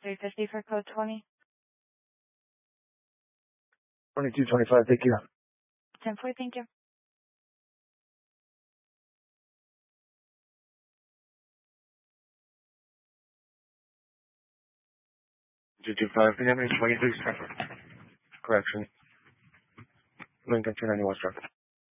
350 for code 20. 2225, thank you. 10-4, thank you. Can you have any 23 Correction. Lincoln 290 West Drive.